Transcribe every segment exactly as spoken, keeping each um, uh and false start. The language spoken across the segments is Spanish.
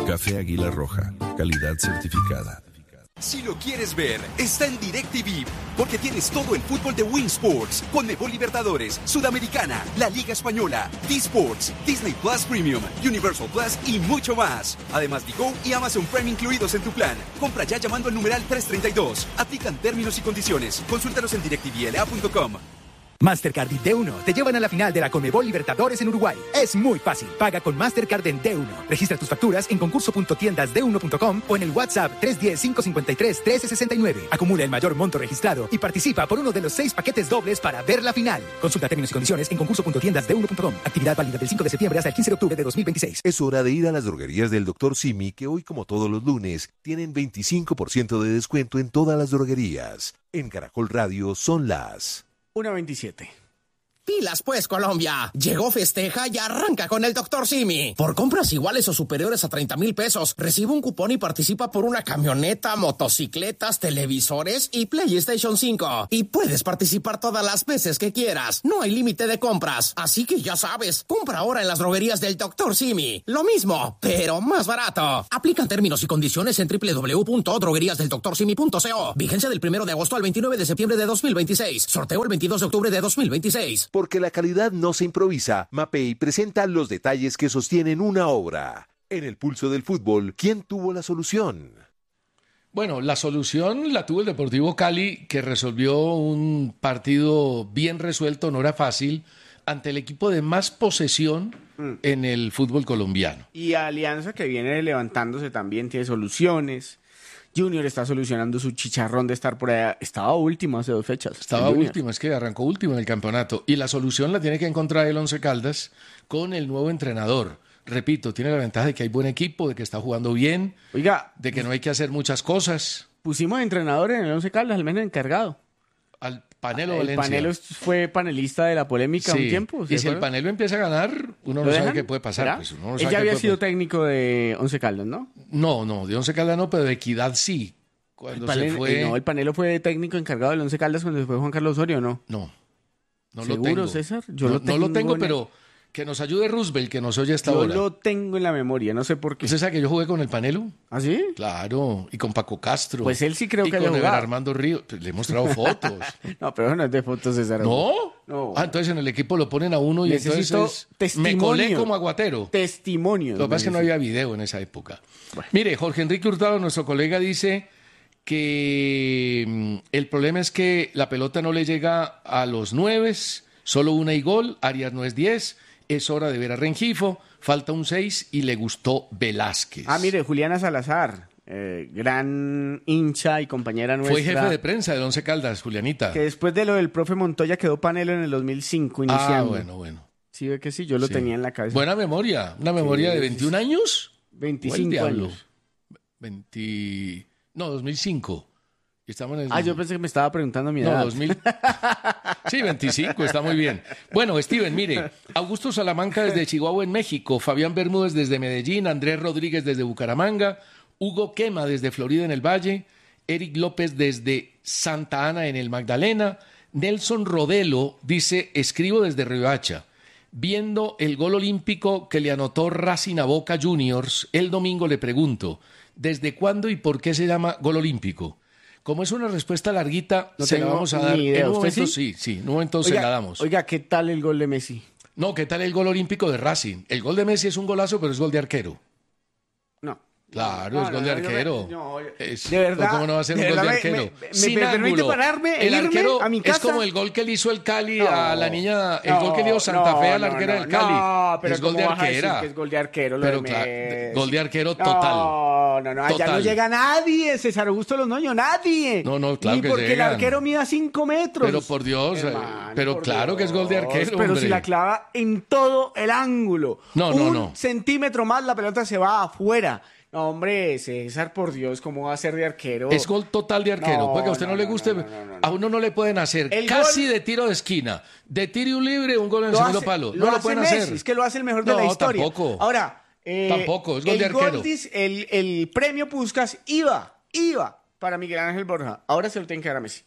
Café Águila Roja, calidad certificada. Si lo quieres ver, está en DirecTV, porque tienes todo el fútbol de Win Sports, Conmebol Libertadores, Sudamericana, la Liga Española, D-Sports, Disney Plus Premium, Universal Plus y mucho más. Además, Digo y Amazon Prime incluidos en tu plan. Compra ya llamando al numeral trescientos treinta y dos. Aplican términos y condiciones. Consúltalos en directvla punto com. Mastercard y D uno te llevan a la final de la Conmebol Libertadores en Uruguay. Es muy fácil. Paga con Mastercard en D uno. Registra tus facturas en concurso punto tiendas de uno punto com o en el WhatsApp tres uno cero, cinco cinco tres, uno tres seis nueve. Acumula el mayor monto registrado y participa por uno de los seis paquetes dobles para ver la final. Consulta términos y condiciones en concurso punto tiendas de uno punto com. Actividad válida del cinco de septiembre hasta el quince de octubre de dos mil veintiséis. Es hora de ir a las droguerías del doctor Simi, que hoy, como todos los lunes, tienen veinticinco por ciento de descuento en todas las droguerías. En Caracol Radio son las una veintisiete. Pilas pues, Colombia. Llegó Festeja y arranca con el doctor Simi. Por compras iguales o superiores a treinta mil pesos, recibe un cupón y participa por una camioneta, motocicletas, televisores y PlayStation cinco. Y puedes participar todas las veces que quieras. No hay límite de compras. Así que ya sabes, compra ahora en las droguerías del doctor Simi. Lo mismo, pero más barato. Aplican términos y condiciones en doble u doble u doble u punto droguerías del doctor simi punto co. Vigencia del primero de agosto al veintinueve de septiembre de dos mil veintiséis. Sorteo el veintidós de octubre de dos mil veintiséis. Porque la calidad no se improvisa. Mapei presenta los detalles que sostienen una obra. En el pulso del fútbol, ¿quién tuvo la solución? Bueno, la solución la tuvo el Deportivo Cali, que resolvió un partido bien resuelto, no era fácil, ante el equipo de más posesión mm. en el fútbol colombiano. Y Alianza, que viene levantándose también, tiene soluciones. Junior está solucionando su chicharrón de estar por allá. Estaba último hace dos fechas. Estaba último, es que arrancó último en el campeonato. Y la solución la tiene que encontrar el Once Caldas con el nuevo entrenador. Repito, tiene la ventaja de que hay buen equipo, de que está jugando bien, Oiga, de que no hay que hacer muchas cosas. Pusimos de entrenador en el Once Caldas, al menos encargado. Al Panelo el Valencia. Panelo fue panelista de la polémica sí. un tiempo. Y si el Panelo empieza a ganar, uno no sabe qué puede pasar. Pues uno no sabe Él ya había sido pasar. técnico de Once Caldas, ¿no? No, no, de Once Caldas no, pero de Equidad sí. Cuando el panel, se fue... eh, no, el Panelo fue técnico encargado del Once Caldas cuando se fue Juan Carlos Osorio, ¿no? No, no ¿Seguro, lo tengo. César? Yo no, lo tengo no lo tengo, en... pero que nos ayude Roosevelt, que nos oye hasta yo ahora. Yo lo tengo en la memoria, no sé por qué. ¿Usted sabe que yo jugué con el Panelo? ¿Ah, sí? Claro, y con Paco Castro. Pues él sí creo y que haya con jugado. Armando Ríos. Le he mostrado fotos. No, pero no es de fotos, César. ¿No? No. Ah, entonces en el equipo lo ponen a uno y Necesito entonces testimonio. me colé como aguatero. Testimonio. Lo que pasa es que no había video en esa época. Bueno. Mire, Jorge Enrique Hurtado, nuestro colega, dice que mm, el problema es que la pelota no le llega a los nueves, solo una y gol, Arias no es diez, es hora de ver a Rengifo, falta un seis y le gustó Velázquez. Ah, mire, Juliana Salazar, eh, gran hincha y compañera nuestra. Fue jefe de prensa del Once Caldas, Julianita. Que después de lo del profe Montoya quedó Panelo en el dos mil cinco iniciando. Ah, bueno, bueno. Sí, ve que sí, yo lo sí. tenía en la cabeza. Buena memoria, una memoria sí, de veintiún años. veinticinco años. veinte... No, dos mil cinco. Estamos en el... Ah, yo pensé que me estaba preguntando mi edad. No, dos mil. Sí, veinticinco, está muy bien. Bueno, Steven, mire, Augusto Salamanca desde Chihuahua en México, Fabián Bermúdez desde Medellín, Andrés Rodríguez desde Bucaramanga, Hugo Quema desde Florida en el Valle, Eric López desde Santa Ana en el Magdalena, Nelson Rodelo dice, escribo desde Riohacha, viendo el gol olímpico que le anotó Racing a Boca Juniors, el domingo le pregunto, ¿desde cuándo y por qué se llama gol olímpico? Como es una respuesta larguita, no se la vamos a dar. Idea. En un ¿Usted momento sí? sí, sí, en un momento oiga, se la damos. Oiga, ¿qué tal el gol de Messi? No, ¿qué tal el gol olímpico de Racing? El gol de Messi es un golazo, pero es gol de arquero. No. Claro, no, es gol no, de no, arquero. No, no, es, de verdad. ¿cómo no va a ser un gol de me, arquero? Me, me, Sin me ángulo. permite pararme, El irme arquero a mi casa. es como el gol que le hizo el Cali no, a la niña, el no, gol que le dio Santa no, Fe a la no, arquera no, del Cali. No, pero es gol de arquera. Que es gol de arquero, lo pero de claro, Messi. gol de arquero total. No, no, no, allá total. no llega nadie, César Augusto Londoño, nadie. No, no, claro Ni que porque llegan. el arquero mida cinco metros. Pero por Dios, hermano, pero por claro Dios. que es gol de arquero, Pero hombre. si la clava en todo el ángulo. No, no, Un no. centímetro más la pelota se va afuera. No, hombre, César, por Dios, ¿cómo va a ser de arquero? Es gol total de arquero. No, Puede que a usted no, no, le no, guste. no, no, no, no. A uno no le pueden hacer El casi gol- de tiro de esquina. De tiro y un libre, un gol en el Lo segundo hace- palo. Lo No lo hace pueden Messi, hacer. es que lo hace el mejor de No, la historia. tampoco. Ahora, eh, Tampoco, es gol el de arquero. Goldis, el, el premio Puskás iba, iba para Miguel Ángel Borja. Ahora se lo tienen que dar a Messi.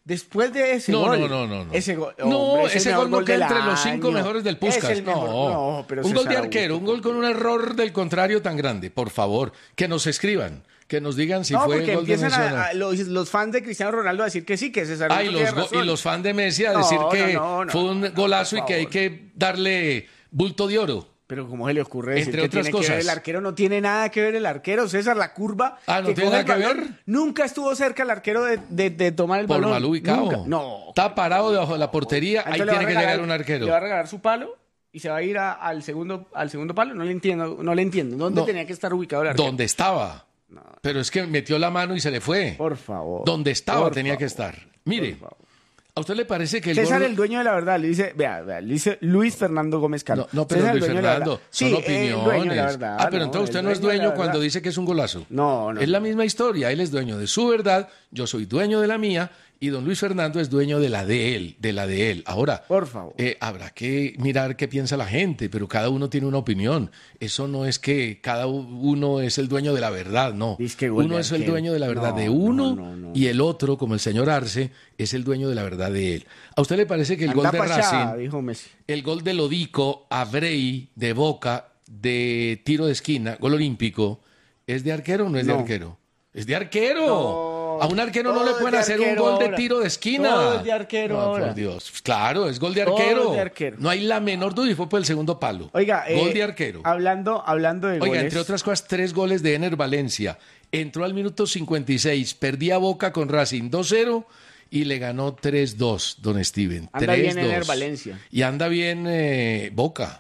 Después de ese no, gol. No, no, no, no. Ese gol, no, hombre, ese es el gol no gol queda del entre los cinco año. mejores del Puskás. Es el mejor- no, no, pero un César gol de arquero, Augusto. un gol con un error del contrario tan grande. Por favor, que nos escriban, que nos digan si no, fue porque gol de empiezan Messi o no. a, a los, los fans de Cristiano Ronaldo a decir que sí, que César Ah, y Augusto los, tiene go- razón. y los fans de Messi a No, decir no, que no, no, fue un no, golazo por y que hay favor. que darle bulto de oro. Pero ¿cómo se le ocurre decir Entre que otras tiene que ver cosas. el arquero? No tiene nada que ver el arquero, César, la curva. Ah, ¿no que tiene coge nada el que balón, ver? Nunca estuvo cerca el arquero de, de, de tomar el Por balón. mal ubicado. Nunca. No. Está parado debajo de la portería, ahí Entonces le va tiene a que regalar- llegar un arquero. Le va a regalar su palo y se va a ir a- al segundo al segundo palo. No le entiendo, no le entiendo. ¿Dónde No. tenía que estar ubicado el arquero? ¿Dónde estaba? Pero es que metió la mano y se le fue. Por favor. Donde estaba por tenía favor, que estar. Mire, por favor. ¿a usted le parece que el César, gol... el dueño de la verdad, le dice, vea, vea, le dice Luis Fernando Gómez Cano. No, no, pero César, el Luis dueño de la Fernando, verdad. son Sí, opiniones. el dueño de la verdad. ah, pero entonces el usted no es dueño de la dueño cuando verdad. dice que es un golazo. No, no. Es la misma historia, él es dueño de su verdad, yo soy dueño de la mía y don Luis Fernando es dueño de la de él, de la de él. Ahora, Por favor. eh, habrá que mirar qué piensa la gente, pero cada uno tiene una opinión. Eso no es que cada uno es el dueño de la verdad, no. Dice que gol Uno de es el arquero. dueño de la verdad No, de uno no, no, no. y el otro, como el señor Arce, es el dueño de la verdad de él. ¿A usted le parece que el Anda gol de pa' allá, Racing... dijo Messi. El gol de Lodico a Brey de Boca de tiro de esquina, gol olímpico, ¿es de arquero o no es de No. arquero? ¡Es de arquero! No. A un arquero no Todo le es pueden de hacer un arquero gol de ahora. tiro de esquina. Todo es de arquero No, ahora. por Dios. Claro, es gol de Todo arquero. es de arquero. No hay la menor duda y fue por el segundo palo. Oiga, gol eh, de arquero. Hablando, hablando de Oiga, goles. entre otras cosas, tres goles de Ener Valencia. Entró al minuto cincuenta y seis, perdía Boca con Racing dos cero y le ganó tres dos, don Steven. Anda bien tres dos. Ener Valencia. Y anda bien eh, Boca.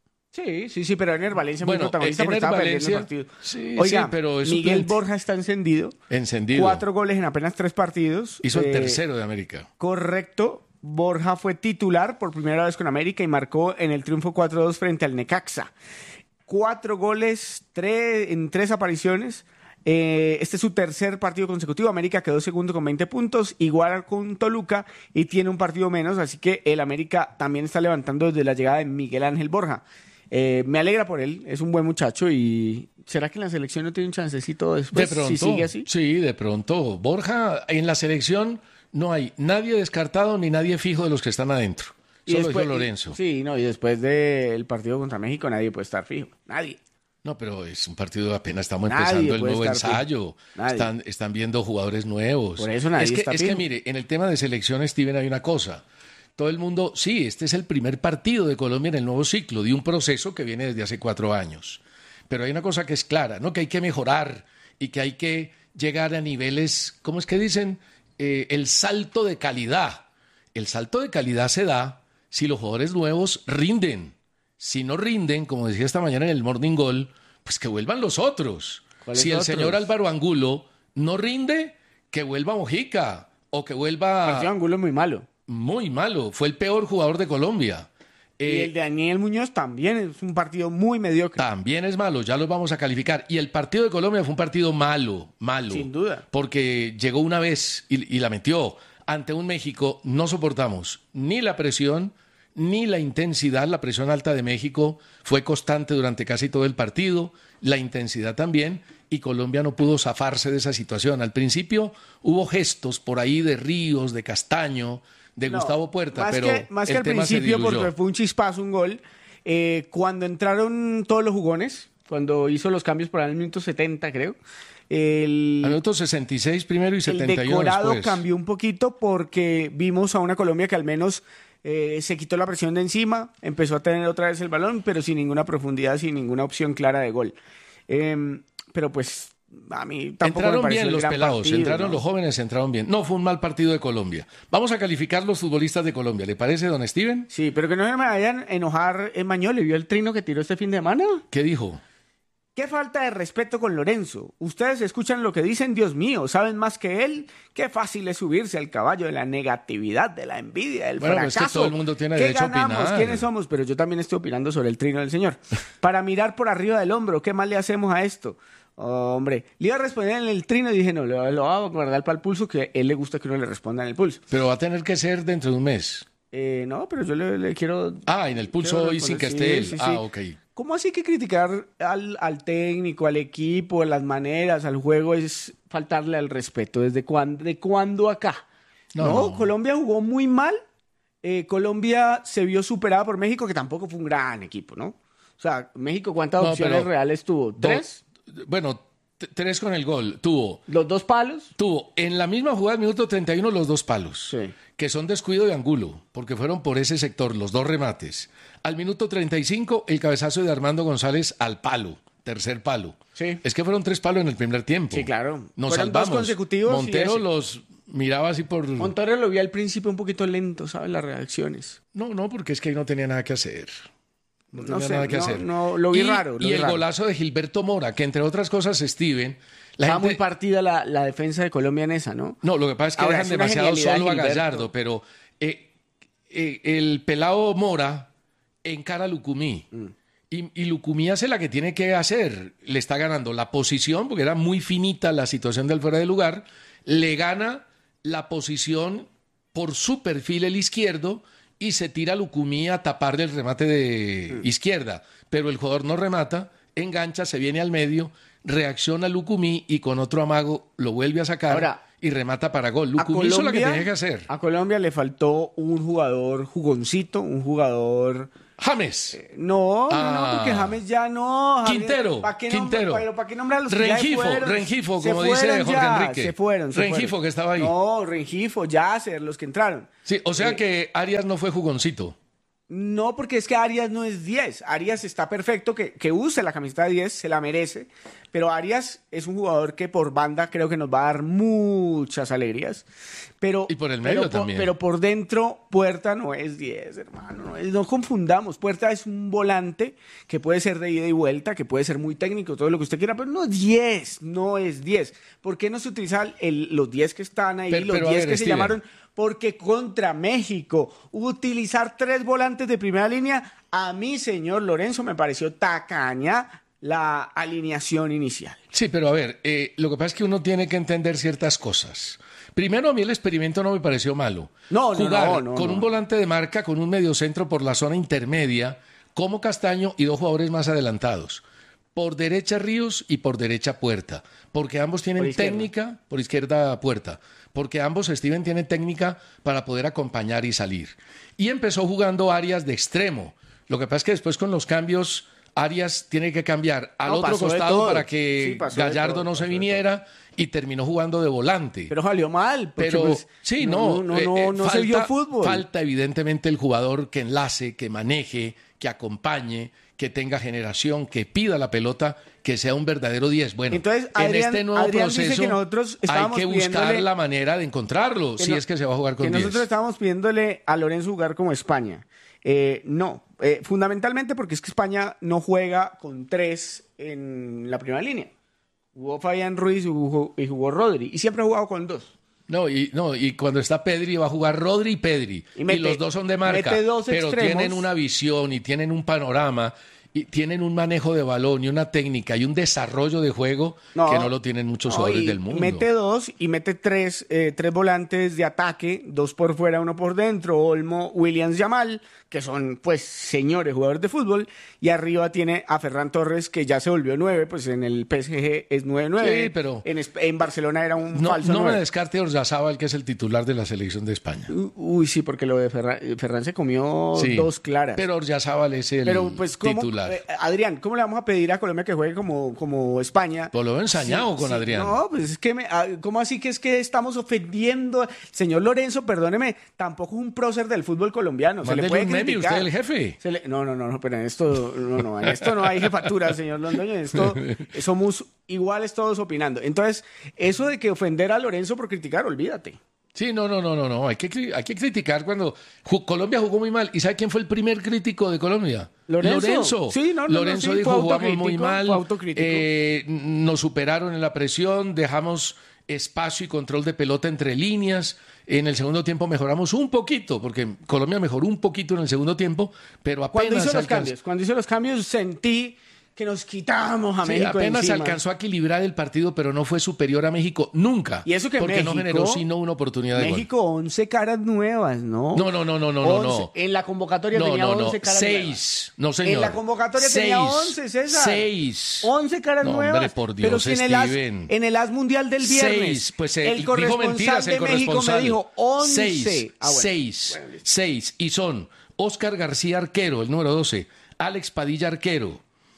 Sí, sí, sí, pero Ener Valencia Bueno, muy protagonista porque Ener estaba Valencia, perdiendo el partido. sí, Oiga, sí, pero es Miguel suplente. Borja está encendido. Encendido. Cuatro goles en apenas tres partidos. Hizo el Eh, tercero de América. Correcto. Borja fue titular por primera vez con América y marcó en el triunfo cuatro dos frente al Necaxa. Cuatro goles tres, en tres apariciones. Eh, este es su tercer partido consecutivo. América quedó segundo con veinte puntos, igual con Toluca y tiene un partido menos, así que el América también está levantando desde la llegada de Miguel Ángel Borja. Eh, me alegra por él, es un buen muchacho y ¿será que en la selección no tiene un chancecito después De pronto. si sigue así? Sí, de pronto. Borja, en la selección no hay nadie descartado ni nadie fijo de los que están adentro. Y Solo después- dijo Lorenzo. Sí, no, y después del partido contra México nadie puede estar fijo, nadie. No, pero es un partido apenas estamos Nadie empezando el puede nuevo estar ensayo. Nadie. Están, están viendo jugadores nuevos. Por eso nadie es que, está es que fijo. mire, en el tema de selección, Steven, hay una cosa. Todo el mundo, sí, este es el primer partido de Colombia en el nuevo ciclo, de un proceso que viene desde hace cuatro años. Pero hay una cosa que es clara, ¿no? Que hay que mejorar y que hay que llegar a niveles, ¿cómo es que dicen? Eh, el salto de calidad. El salto de calidad se da si los jugadores nuevos rinden. Si no rinden, como decía esta mañana en el Morning Goal, pues que vuelvan los otros. ¿Cuáles Si el otros? señor Álvaro Angulo no rinde, que vuelva Mojica o que El vuelva partido de Angulo es muy malo. muy malo. Fue el peor jugador de Colombia. y Eh, el de Daniel Muñoz también es un partido muy mediocre. También es malo, ya los vamos a calificar. Y el partido de Colombia fue un partido malo, malo. Sin duda. Porque llegó una vez y, y la metió. Ante un México no soportamos ni la presión ni la intensidad. La presión alta de México fue constante durante casi todo el partido, la intensidad también, y Colombia no pudo zafarse de esa situación. Al principio hubo gestos por ahí de Ríos, de Castaño, de No, Gustavo Puerta, más pero que, más que el al tema se principio, diluyó. porque fue un chispazo, un gol. Eh, cuando entraron todos los jugones, cuando hizo los cambios por ahí en el minuto setenta, creo, el, Al minuto sesenta y seis primero y el setenta y uno decorado después. cambió un poquito porque vimos a una Colombia que al menos eh, se quitó la presión de encima, empezó a tener otra vez el balón, pero sin ninguna profundidad, sin ninguna opción clara de gol. Eh, pero pues a mí tampoco me Entraron pareció bien el los gran pelados, partido, entraron ¿no? los jóvenes, entraron bien. No, fue un mal partido de Colombia. Vamos a calificar los futbolistas de Colombia. ¿Le parece, don Steven? Sí, pero que no se me vayan a enojar en Mañole. ¿Vio el trino que tiró este fin de semana? ¿Qué dijo? Qué falta de respeto con Lorenzo. Ustedes escuchan lo que dicen, Dios mío, saben más que él. Qué fácil es subirse al caballo de la negatividad, de la envidia, del Bueno, pero es que fracaso. todo el mundo tiene ¿Qué derecho a ganamos? opinar. ¿Quiénes somos? Pero yo también estoy opinando sobre el trino del señor. Para mirar por arriba del hombro, ¿qué más le hacemos a esto? Hombre, le iba a responder en el trino y dije, no, lo, lo voy a guardar para el pulso, que a él le gusta que uno le responda en el pulso. Pero va a tener que ser dentro de un mes. Eh, no, pero yo le, le quiero... Ah, en el pulso quiero hoy sin que responder. esté Sí, él. sí, sí. Ah, ok. ¿Cómo así que criticar al, al técnico, al equipo, a las maneras, al juego es faltarle al respeto? ¿Desde cuándo, de cuándo acá? No, no, no. Colombia jugó muy mal. Eh, Colombia se vio superada por México, que tampoco fue un gran equipo, ¿no? O sea, México, ¿cuántas no, opciones reales tuvo? ¿Tres? Do, bueno, t- tres con el gol. Tuvo. ¿Los dos palos? Tuvo en la misma jugada, minuto treinta y uno, los dos palos. Sí. Que son descuido de Angulo, porque fueron por ese sector, los dos remates. Al minuto treinta y cinco, el cabezazo de Armando González al palo, tercer palo. Sí. Es que fueron tres palos en el primer tiempo. Sí, claro. Nos fueron salvamos. Dos consecutivos. Montero los miraba así por... Montero lo vi al principio un poquito lento, ¿sabes? Las reacciones. No, no, porque es que ahí no tenía nada que hacer. No tenía no sé, nada que no, hacer. No, lo vi y, raro. Lo y vi el raro. golazo de Gilberto Mora, que entre otras cosas, Steven... La Estaba gente... muy partida la, la defensa de Colombia en esa, ¿no? No, lo que pasa es que Ahora, dejan es una demasiado genialidad solo a Gilberto. Gallardo, pero eh, eh, el pelado Mora encara a Lucumí. Mm. Y, y Lucumí hace la que tiene que hacer. Le está ganando la posición, porque era muy finita la situación del fuera de lugar. Le gana la posición por su perfil el izquierdo y se tira a Lucumí a tapar el remate de mm. izquierda. Pero el jugador no remata, engancha, se viene al medio, reacciona Lucumí y con otro amago lo vuelve a sacar. Ahora, y remata para gol. Lucumí hizo lo que tenía que hacer. A Colombia le faltó un jugador jugoncito, un jugador... James. Eh, no, ah. no, no, porque James ya no. James, Quintero. ¿para qué Quintero. Nombra, pero ¿para qué nombrar a los Rengifo, que ya fueron? Rengifo, se como dice Jorge ya, Enrique. Se fueron. Se Rengifo, fueron. que estaba ahí. No, Rengifo, Yasser, los que entraron. Sí, o sea eh, que Arias no fue jugoncito. No, porque es que Arias no es diez. Arias está perfecto, que, que use la camiseta de diez, se la merece. Pero Arias es un jugador que por banda creo que nos va a dar muchas alegrías. Pero, y por el medio pero, también. Pero por dentro, Puerta no es diez, hermano. No, es, no confundamos. Puerta es un volante que puede ser de ida y vuelta, que puede ser muy técnico, todo lo que usted quiera, pero no es diez, no es diez. ¿Por qué no se utilizan el, los diez que están ahí, pero, los pero diez ver, que Steven. se llamaron... Porque contra México, utilizar tres volantes de primera línea, a mí, señor Lorenzo, me pareció tacaña la alineación inicial. Sí, pero a ver, eh, lo que pasa es que uno tiene que entender ciertas cosas. Primero, a mí el experimento no me pareció malo. No, Jugar no, no, no, con no. un volante de marca, con un mediocentro por la zona intermedia, como Castaño y dos jugadores más adelantados. Por derecha Ríos y por derecha Puerta, porque ambos tienen por técnica, por izquierda Puerta, porque ambos, Steven, tienen técnica para poder acompañar y salir. Y empezó jugando Arias de extremo. Lo que pasa es que después con los cambios, Arias tiene que cambiar al no, otro costado para que sí, Gallardo todo, no se viniera y terminó jugando de volante. Pero salió mal. Pero pues, sí, no, no, no, no, eh, no, no falta, se vio fútbol. Falta evidentemente el jugador que enlace, que maneje, que acompañe, que tenga generación, que pida la pelota, que sea un verdadero diez. Bueno, Entonces, Adrián, en este nuevo Adrián proceso dice que nosotros hay que buscar pidiéndole- la manera de encontrarlo, que si no- es que se va a jugar con que diez. nosotros estábamos pidiéndole a Lorenzo jugar como España. Eh, no, eh, fundamentalmente porque es que España no juega con tres en la primera línea. Jugó Fabián Ruiz y jugó, y jugó Rodri, y siempre ha jugado con dos. No, y, no, y cuando está Pedri va a jugar Rodri y Pedri. Y mete- y los dos son de marca. mete dos pero extremos. tienen una visión y tienen un panorama y tienen un manejo de balón y una técnica y un desarrollo de juego No, que no lo tienen muchos no, jugadores y del mundo. Mete dos y mete tres, eh, tres volantes de ataque, dos por fuera, uno por dentro, Olmo, Williams, Yamal, que son pues señores jugadores de fútbol, y arriba tiene a Ferran Torres, que ya se volvió nueve, pues en el P S G es nueve nueve, Sí, pero- en, Esp- en Barcelona era un No, falso no me nueve. descarte Oryazábal, que es el titular de la selección de España. Uy, sí, porque lo de Ferran, Ferran se comió Sí, dos claras. Pero Oryazábal es el Pero, pues, ¿cómo, titular. eh, Adrián, ¿cómo le vamos a pedir a Colombia que juegue como, como España? Pues lo veo ensañado Sí, con sí, Adrián. No, pues es que, me, ah, ¿cómo así que es que estamos ofendiendo? Señor Lorenzo, perdóneme, tampoco es un prócer del fútbol colombiano. Se le Mándele puede un meme, criticar. usted el jefe. Se le- no, no, no, no, pero en esto no, no, en esto no hay jefatura, señor Londoño. En esto somos iguales todos opinando. Entonces, eso de que ofender a Lorenzo por criticar, olvídate. Sí, no, no, no, no, no. Hay que, cri- hay que criticar cuando ju- Colombia jugó muy mal. ¿Y sabe quién fue el primer crítico de Colombia? Lorenzo. Lorenzo. Sí, no, no, no, Lorenzo sí, dijo, fue jugamos muy autocrítico, mal, fue autocrítico. eh, nos superaron en la presión, dejamos espacio y control de pelota entre líneas. En el segundo tiempo mejoramos un poquito, porque Colombia mejoró un poquito en el segundo tiempo, pero apenas Cuando hizo los alcanzó. cambios, cuando hizo los cambios sentí que nos quitamos a Sí, México apenas encima. alcanzó a equilibrar el partido, pero no fue superior a México nunca. Y eso que porque México, no generó sino una oportunidad de México, once caras nuevas, ¿no? No, no, no, no, no, once. no. En la convocatoria No, tenía no, no. once caras Seis. nuevas. No, señor. En la convocatoria Seis. tenía once, César. Seis. once caras No, nuevas. hombre, por Dios, pero si en el, as, Steven. en el As Mundial del viernes, Seis. Pues eh, el dijo corresponsal mentiras el de México corresponsal. me dijo once. Seis. Ah, bueno. Seis. Bueno, listo. Seis. Y son Oscar García, arquero, el número doce. Alex Padilla, arquero.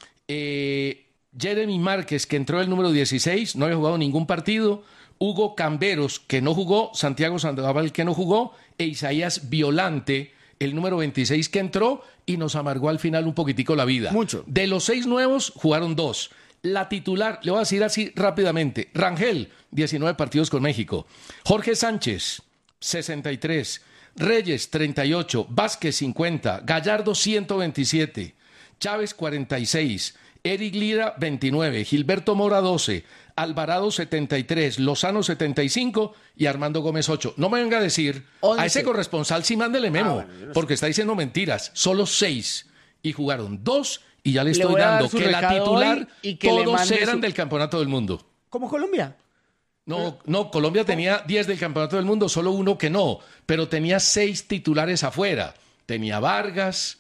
Eh... Jeremy Márquez, que entró el número dieciséis, no había jugado ningún partido. Hugo Camberos, que no jugó. Santiago Sandoval, que no jugó. E Isaías Violante, el número veintiséis, que entró y nos amargó al final un poquitico la vida. Mucho. De los seis nuevos, jugaron dos. La titular, le voy a decir así rápidamente. Rangel, diecinueve partidos con México. Jorge Sánchez, sesenta y tres. Reyes, treinta y ocho. Vázquez, cincuenta. Gallardo, ciento veintisiete. Chávez, cuarenta y seis. Eric Lira, veintinueve, Gilberto Mora, doce, Alvarado, setenta y tres, Lozano, setenta y cinco y Armando Gómez, ocho. No me venga a decir, once. a ese corresponsal sí mándele memo, Ah, bueno, yo no sé. porque está diciendo mentiras. Solo seis y jugaron dos y ya le Le estoy voy a dar dando su que la recado titular, hoy y que le todos mande eran su- del Campeonato del Mundo. ¿Como Colombia? No, no, Colombia tenía diez del Campeonato del Mundo, solo uno que no, pero tenía seis titulares afuera. Tenía Vargas,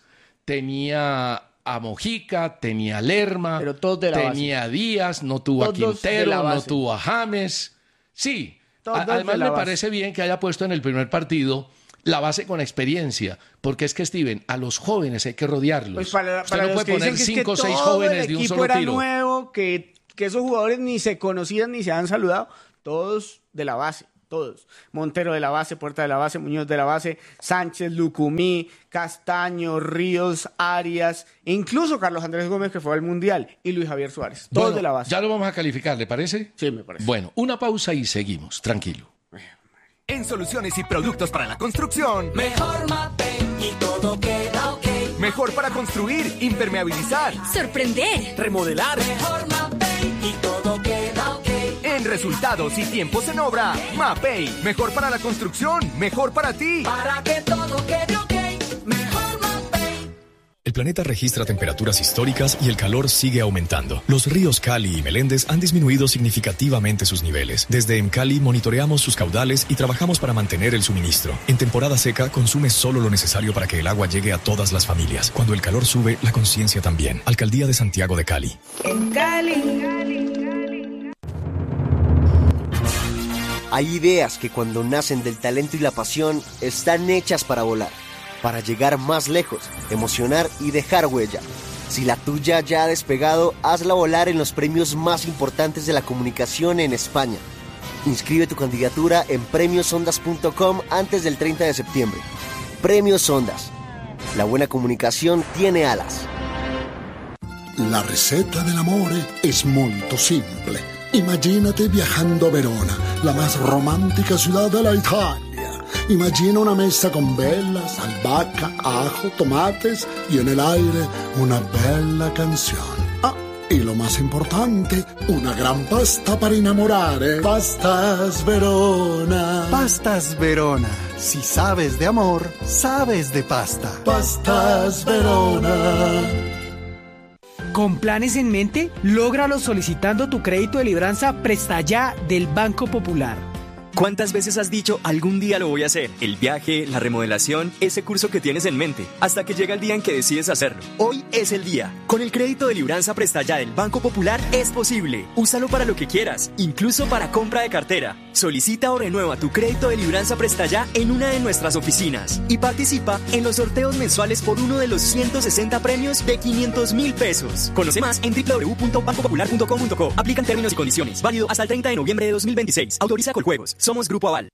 tenía a Mojica, tenía a Lerma, Pero todos de la tenía a Díaz, no tuvo Todos a de Quintero, la no base. tuvo a James. Sí, Todos a- de además la me base. parece bien que haya puesto en el primer partido la base con experiencia, porque es que, Steven, a los jóvenes hay que rodearlos. Pues para, Usted para no los puede que poner dicen que es que cinco o seis todo jóvenes el de un equipo solo era tiro. nuevo, que, que esos jugadores ni se conocían ni se han saludado, todos de la base, todos. Montero de la base, Puerta de la base, Muñoz de la base, Sánchez, Lucumí, Castaño, Ríos, Arias, e incluso Carlos Andrés Gómez, que fue al Mundial, y Luis Javier Suárez, todos Bueno, de la base. ya lo vamos a calificar, ¿le parece? Sí, me parece. Bueno, una pausa y seguimos, tranquilo. En soluciones y productos para la construcción, Mejor Mapei y todo queda ok. mejor para construir, impermeabilizar. Sorprender. Remodelar. Mejor Mapei y todo queda ok. En resultados y tiempos en obra, Mapei. Mejor para la construcción, mejor para ti. Para que todo quede ok. Mejor Mapei. El planeta registra temperaturas históricas y el calor sigue aumentando. Los ríos Cali y Meléndez han disminuido significativamente sus niveles. Desde EMCALI monitoreamos sus caudales y trabajamos para mantener el suministro. En temporada seca, consume solo lo necesario para que el agua llegue a todas las familias. Cuando el calor sube, la conciencia también. Alcaldía de Santiago de Cali. En Cali. Hay ideas que cuando nacen del talento y la pasión están hechas para volar, para llegar más lejos, emocionar y dejar huella. Si la tuya ya ha despegado, hazla volar en los premios más importantes de la comunicación en España. Inscribe tu candidatura en premios ondas punto com antes del treinta de septiembre. Premios Ondas. La buena comunicación tiene alas. La ricetta dell'amore è molto simple. Imagínate viajando a Verona, la más romántica ciudad de la Italia. Imagina una mesa con velas, albahaca, ajo, tomates y en el aire una bella canción. Ah, y lo más importante, una gran pasta para enamorare. Pastas Verona. Pastas Verona. Si sabes de amor, sabes de pasta. Pastas Verona. Con planes en mente, lógralo solicitando tu crédito de libranza Presta Ya del Banco Popular. ¿Cuántas veces has dicho algún día lo voy a hacer? El viaje, la remodelación, ese curso que tienes en mente, hasta que llega el día en que decides hacerlo. Hoy es el día. Con el crédito de libranza Presta Ya del Banco Popular es posible. Úsalo para lo que quieras, incluso para compra de cartera. Solicita o renueva tu crédito de libranza Presta Ya en una de nuestras oficinas y participa en los sorteos mensuales por uno de los ciento sesenta premios de quinientos mil pesos. Conoce más en doble u doble u doble u punto banco popular punto com punto co. Aplican términos y condiciones. Válido hasta el treinta de noviembre de dos mil veintiséis. Autoriza Coljuegos. Somos Grupo Aval.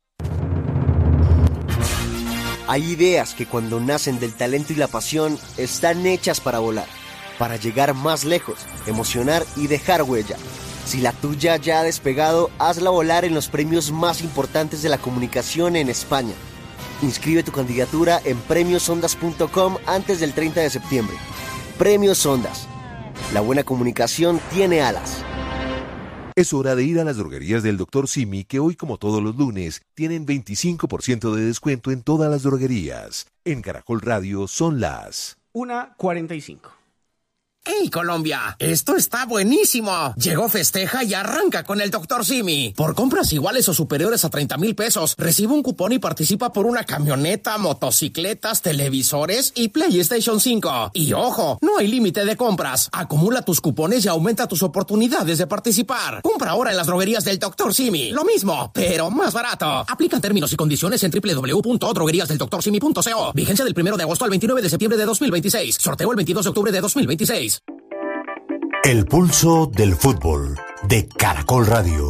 Hay ideas que cuando nacen del talento y la pasión están hechas para volar, para llegar más lejos, emocionar y dejar huella. Si la tuya ya ha despegado, hazla volar en los premios más importantes de la comunicación en España. Inscribe tu candidatura en premios ondas punto com antes del treinta de septiembre. Premios Ondas. La buena comunicación tiene alas. Es hora de ir a las droguerías del doctor Simi, que hoy, como todos los lunes, tienen veinticinco por ciento de descuento en todas las droguerías. En Caracol Radio son las una cuarenta y cinco. ¡Hey, Colombia! ¡Esto está buenísimo! Llegó Festeja y arranca con el doctor Simi. Por compras iguales o superiores a treinta mil pesos, recibe un cupón y participa por una camioneta, motocicletas, televisores y PlayStation cinco. Y ojo, no hay límite de compras. Acumula tus cupones y aumenta tus oportunidades de participar. Compra ahora en las droguerías del doctor Simi. Lo mismo, pero más barato. Aplican términos y condiciones en doble u doble u doble u punto droguerías del doctor simi punto co. Vigencia del primero de agosto al veintinueve de septiembre de dos mil veintiséis. Sorteo el veintidós de octubre de dos mil veintiséis. El pulso del fútbol de Caracol Radio.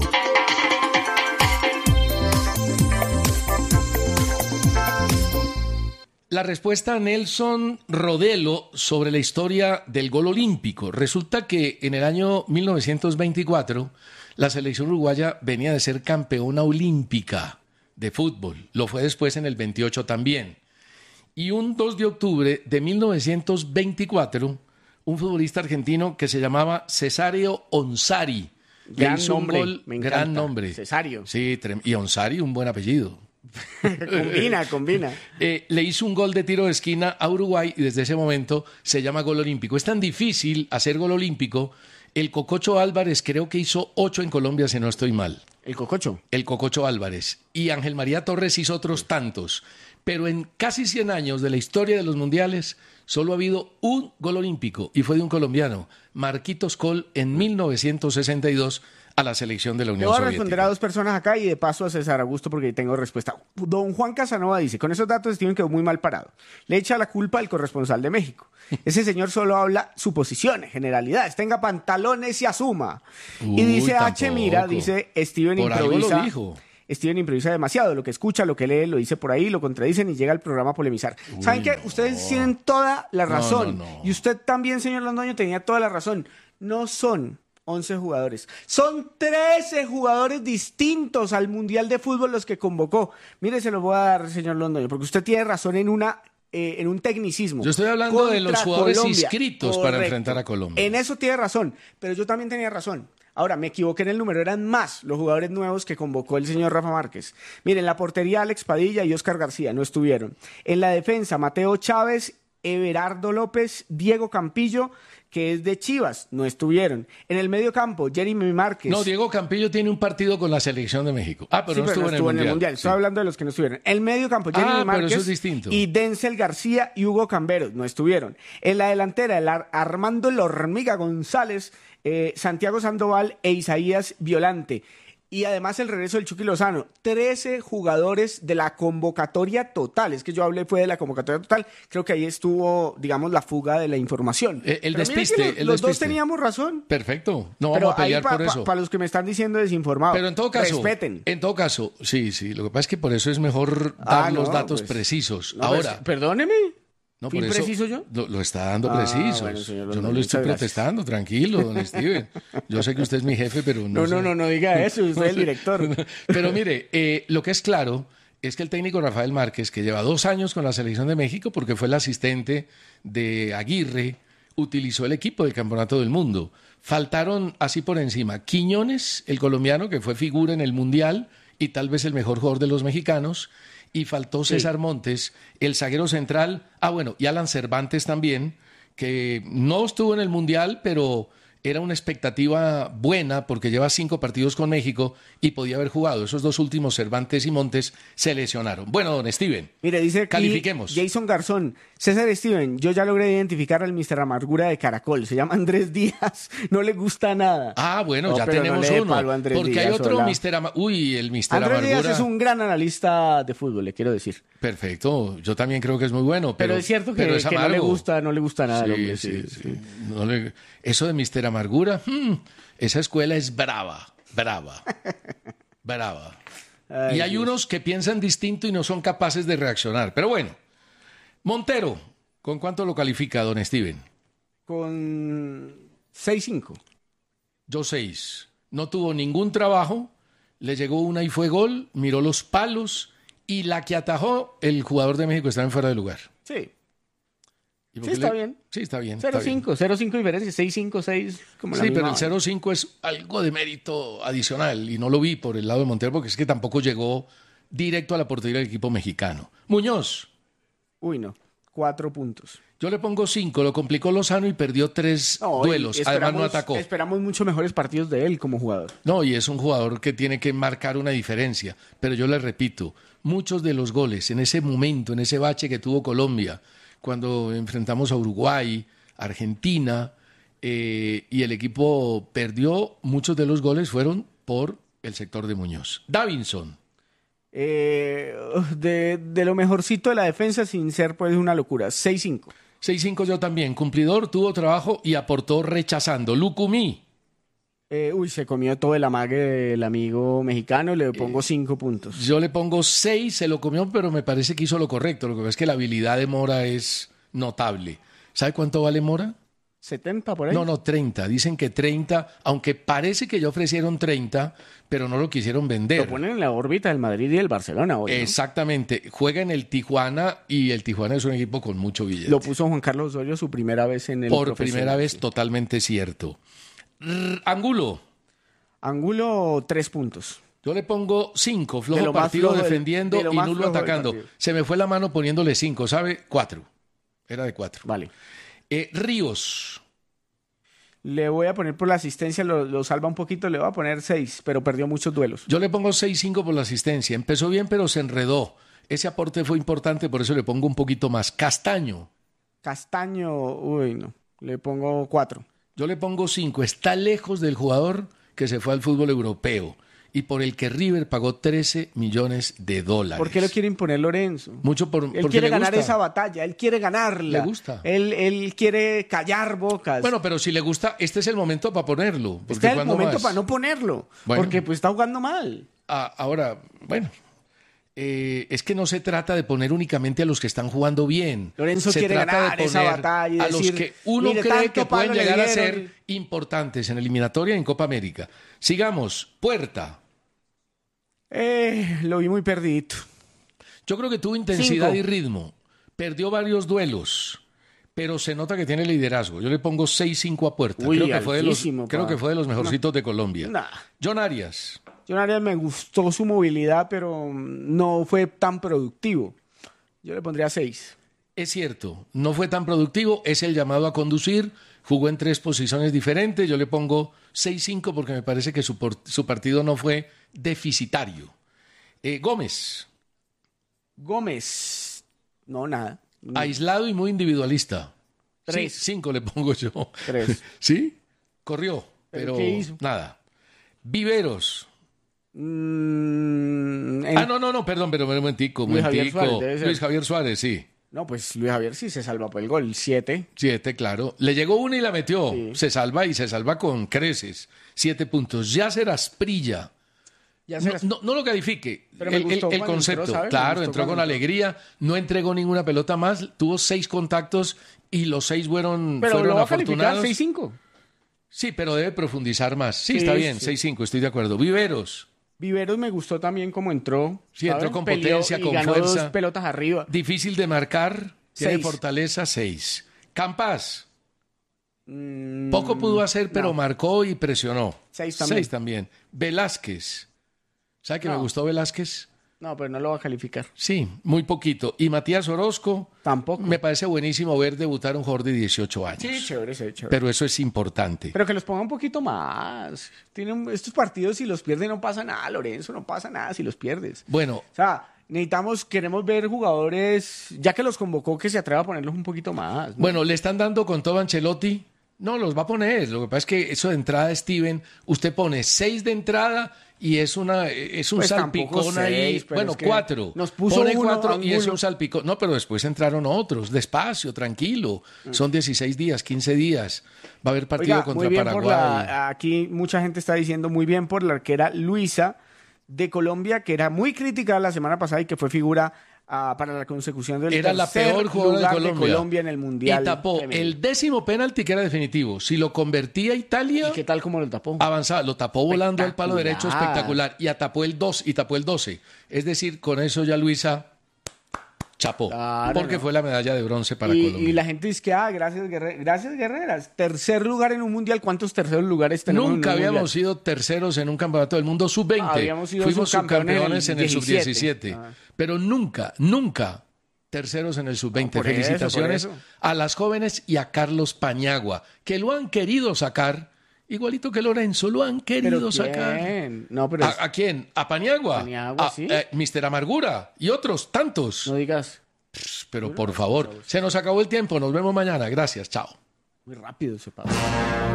La respuesta a Nelson Rodelo sobre la historia del gol olímpico. Resulta que en el año mil novecientos veinticuatro la selección uruguaya venía de ser campeona olímpica de fútbol. Lo fue después en el veintiocho también. Y un dos de octubre de mil novecientos veinticuatro, un futbolista argentino que se llamaba Cesario Onsari. Gran hizo nombre, un gol, me encanta. gran nombre. Cesario. Sí, trem- y Onsari, un buen apellido. combina, combina. Eh, le hizo un gol de tiro de esquina a Uruguay y desde ese momento se llama gol olímpico. Es tan difícil hacer gol olímpico. El Cococho Álvarez creo que hizo ocho en Colombia, si no estoy mal. ¿El Cococho? El Cococho Álvarez. Y Ángel María Torres hizo otros tantos. Pero en casi cien años de la historia de los mundiales solo ha habido un gol olímpico y fue de un colombiano, Marquitos Coll, en mil novecientos sesenta y dos a la selección de la Le Unión voy a Soviética. responder a dos personas acá y de paso a César Augusto porque tengo respuesta. Don Juan Casanova dice, con esos datos Steven quedó muy mal parado. Le echa la culpa al corresponsal de México. Ese señor solo habla suposiciones, generalidades, tenga pantalones y asuma. Uy, y dice tampoco. H. Mira, dice Steven Por algo lo improvisa. dijo. Steven improvisa demasiado, lo que escucha, lo que lee, lo dice por ahí, lo contradicen y llega al programa a polemizar. Uy, ¿Saben qué? no. Ustedes tienen toda la No, razón. no, no. Y usted también, señor Londoño, tenía toda la razón. No son once jugadores. Son trece jugadores distintos al Mundial de Fútbol los que convocó. Mire, se lo voy a dar, señor Londoño, porque usted tiene razón en una eh, en un tecnicismo. Yo estoy hablando de los Contra jugadores Colombia. inscritos para Correcto. enfrentar a Colombia. En eso tiene razón, pero yo también tenía razón. Ahora, me equivoqué en el número, eran más los jugadores nuevos que convocó el señor Rafa Márquez. Miren, en la portería Alex Padilla y Oscar García no estuvieron. En la defensa, Mateo Chávez, Everardo López, Diego Campillo, que es de Chivas, no estuvieron. En el medio campo, Jeremy Márquez. No, Diego Campillo tiene un partido con la selección de México. Ah, pero Sí, no estuvo, en, el en el mundial. Mundial. Sí. Estoy hablando de los que no estuvieron. El medio campo, Jeremy Ah, pero Márquez eso es distinto. y Denzel García y Hugo Camberos no estuvieron. En la delantera, el Ar- Armando La Hormiga González, eh, Santiago Sandoval e Isaías Violante. Y además el regreso del Chucky Lozano. trece jugadores de la convocatoria total. Es que yo hablé fue de la convocatoria total. Creo que ahí estuvo, digamos, la fuga de la información. Eh, el Pero mire despiste, que los, el los dos despiste. teníamos razón. Perfecto. No Pero vamos a pelear ahí pa- por pa- eso. Para los que me están diciendo desinformados. Pero en todo caso, respeten. en todo caso, sí, sí. Lo que pasa es que por eso es mejor dar Ah, los no, datos pues, precisos. no, Ahora, pues, perdóneme. no, ¿Fui por eso preciso yo? Lo, lo está dando Ah, precisos. bueno, señor yo no Londoño, le estoy muchas gracias. protestando, tranquilo, don Steven. Yo sé que usted es mi jefe, pero no. No, sé. no, no, no diga eso, usted es el sé. director. Pero mire, eh, lo que es claro es que el técnico Rafael Márquez, que lleva dos años con la selección de México, porque fue el asistente de Aguirre, utilizó el equipo del Campeonato del Mundo. Faltaron así por encima Quiñones, el colombiano, que fue figura en el Mundial y tal vez el mejor jugador de los mexicanos, y faltó Sí. César Montes, el zaguero central, ah bueno, y Alan Cervantes también, que no estuvo en el Mundial, pero era una expectativa buena porque lleva cinco partidos con México y podía haber jugado. Esos dos últimos, Cervantes y Montes, se lesionaron. Bueno, don Steven, Mire, dice aquí califiquemos. Jason Garzón, César Steven, yo ya logré identificar al mister Amargura de Caracol, se llama Andrés Díaz, no le gusta nada. Ah, bueno, No, ya pero no tenemos le dé uno. palo a Andrés Porque hay Díaz, otro hola. mister Ama- Uy, el mister Andrés Amargura. Díaz es un gran analista de fútbol, le quiero decir. Perfecto, yo también creo que es muy bueno. Pero, Pero, es cierto que, pero es que no le amargo. gusta, no le gusta nada al Sí, hombre, sí, sí, sí. No le- Eso de mister Amargura, hmm, esa escuela es brava, brava, brava. Ay, y hay Dios. unos que piensan distinto y no son capaces de reaccionar. Pero bueno, Montero, ¿con cuánto lo califica, don Steven? Con seis cinco. Yo seis. No tuvo ningún trabajo, le llegó una y fue gol, miró los palos y la que atajó, el jugador de México estaba en fuera de lugar. Sí. ¿Y por Sí, qué está le- bien. Sí, está bien. cero está bien. cinco, cero cinco diferencia, seis cinco, seis como la Sí, misma pero el vaina. cero cinco es algo de mérito adicional y no lo vi por el lado de Montero porque es que tampoco llegó directo a la portería del equipo mexicano. Muñoz, Uy, no, cuatro puntos. Yo le pongo cinco, lo complicó Lozano y perdió tres No, duelos, y además no esperamos- atacó. Esperamos mucho mejores partidos de él como jugador. No, y es un jugador que tiene que marcar una diferencia. Pero yo le repito, muchos de los goles en ese momento, en ese bache que tuvo Colombia, cuando enfrentamos a Uruguay, Argentina, eh, y el equipo perdió, muchos de los goles fueron por el sector de Muñoz. Davinson. Eh, de, de lo mejorcito de la defensa, sin ser pues una locura. seis cinco. seis cinco yo también. Cumplidor, tuvo trabajo y aportó rechazando. Lucumí. Eh, uy, se comió todo el amague del amigo mexicano, le pongo cinco puntos. Yo le pongo seis, se lo comió, pero me parece que hizo lo correcto. Lo que pasa es que la habilidad de Mora es notable. ¿Sabe cuánto vale Mora? setenta por ahí. No, no, treinta. Dicen que treinta, aunque parece que ya ofrecieron treinta, pero no lo quisieron vender. Lo ponen en la órbita del Madrid y del Barcelona hoy, ¿no? Exactamente. Juega en el Tijuana y el Tijuana es un equipo con mucho billete. Lo puso Juan Carlos Osorio su primera vez en el Por profesional, primera vez, sí. totalmente cierto. R- Angulo. Angulo, tres puntos. Yo le pongo cinco, De flojo lo más partido flojo del- defendiendo de lo y más nulo flojo del atacando. partido. Se me fue la mano poniéndole cinco, ¿sabe? Cuatro. Era de cuatro. Vale. Eh, Ríos. Le voy a poner por la asistencia, lo, lo salva un poquito, le voy a poner seis, pero perdió muchos duelos. Yo le pongo seis cinco por la asistencia. Empezó bien, pero se enredó. Ese aporte fue importante, por eso le pongo un poquito más. Castaño. Castaño, uy, no. Le pongo cuatro. Yo le pongo cinco. Está lejos del jugador que se fue al fútbol europeo y por el que River pagó trece millones de dólares. ¿Por qué lo quiere imponer Lorenzo? Mucho por, Él porque quiere le ganar gusta. esa batalla, él quiere ganarla. Le gusta. Él, él quiere callar bocas. Bueno, pero si le gusta, este es el momento para ponerlo. Porque este es el ¿cuándo momento más? para no ponerlo, Bueno. porque pues está jugando mal. Ah, ahora, bueno, eh, es que no se trata de poner únicamente a los que están jugando bien. Lorenzo se quiere trata ganar de esa poner batalla y a decir, los que uno "Mire, cree tanto que pueden palo le llegar a dieron". ser importantes en eliminatoria y en Copa América. Sigamos, Puerta. Eh, lo vi muy perdidito. Yo creo que tuvo intensidad Cinco. y ritmo. Perdió varios duelos, pero se nota que tiene liderazgo. Yo le pongo seis cinco a Puerta. Uy, creo, que fue de los, altísimo, creo pa. que fue de los mejorcitos de Colombia. Nah. John Arias. John Arias me gustó su movilidad, pero no fue tan productivo. Yo le pondría seis. Es cierto, no fue tan productivo, es el llamado a conducir, jugó en tres posiciones diferentes, yo le pongo seis cinco porque me parece que su, por- su partido no fue deficitario. Eh, Gómez, Gómez, no, nada. aislado y muy individualista. Tres. Sí, cinco le pongo yo. Tres. ¿Sí? Corrió, ¿Pero pero qué hizo? nada. Viveros. Mm, en- Ah, no, no, no, perdón, pero un momentico, un Luis Javier momentico. Suárez, debe ser. Luis Javier Suárez, sí. No, pues Luis Javier sí se salva por el gol. Siete. Siete, claro. Le llegó una y la metió. Sí. Se salva y se salva con creces. Siete puntos. Yacer Asprilla. Ya No, serás- no, no lo califique. Pero me el, el- gustó el cuando concepto. entró, ¿sabes? Me Claro, gustó entró con cuando entró. alegría. No entregó ninguna pelota más. Tuvo seis contactos y los seis fueron, Pero fueron lo va a calificar afortunados. seis cinco. Sí, pero debe profundizar más. Sí, Sí, está bien. sí. seis cinco, estoy de acuerdo. Viveros. Viveros me gustó también como entró. Sí, entró ¿sabe? con Peleó potencia, y con ganó fuerza. dos pelotas arriba. Difícil de marcar. Tiene Seis. fortaleza, seis. Campas. Mm, Poco pudo hacer, pero no. marcó y presionó. Seis también. Seis también. Velázquez. ¿Sabe que No. me gustó Velázquez? No, pero no lo va a calificar. Sí, muy poquito. Y Matías Orozco. Tampoco. Me parece buenísimo ver debutar a un jugador de dieciocho años. Sí, chévere, sí, chévere. Pero eso es importante. Pero que los ponga un poquito más. Tienen estos partidos, si los pierde no pasa nada, Lorenzo, no pasa nada si los pierdes. Bueno, O sea, necesitamos, queremos ver jugadores, ya que los convocó, que se atreva a ponerlos un poquito más. ¿no? bueno, le están dando con todo a Ancelotti. No, los va a poner. Lo que pasa es que eso de entrada, Steven, usted pone seis de entrada y es una es un Pues tampoco salpicón ahí. seis, pero Bueno, es que cuatro. nos puso pone uno, cuatro y es Angulo. un salpicón. No, pero después entraron otros. Despacio, tranquilo. Son dieciséis días, quince días. Va a haber partido Oiga, contra muy bien por Paraguay. la, aquí mucha gente está diciendo muy bien por la arquera Luisa de Colombia, que era muy criticada la semana pasada y que fue figura ah, para la consecución del Era la tercer peor jugadora lugar de Colombia. en el Mundial. Y tapó femenino. el décimo penalti que era definitivo. Si lo convertía Italia, ¿Y qué tal como lo tapó? avanzaba. Lo tapó volando al palo derecho, Espectacular. espectacular. Y tapó el dos y tapó el doce. Es decir, con eso ya Luisa chapó. Claro, porque no. fue la medalla de bronce para y, Colombia. y la gente dice que, ah, gracias, Guerre- gracias Guerreras. Tercer lugar en un Mundial. ¿Cuántos terceros lugares tenemos en un Nunca habíamos mundial? sido terceros en un campeonato del mundo sub veinte. Habíamos sido Fuimos subcampeones subcampeones en el sub diecisiete. diecisiete. Ah. Pero nunca, nunca terceros en el sub veinte. No, por eso, Felicitaciones por eso. a las jóvenes y a Carlos Pañagua, que lo han querido sacar, igualito que Lorenzo, lo han querido ¿Pero sacar. quién? No, pero es- ¿A, a quién? ¿A Paniagua? Paniagua, a, sí. eh, mister Amargura y otros tantos. No digas. Pero por favor, se nos acabó el tiempo. Nos vemos mañana. Gracias. Chao. Muy rápido ese paso.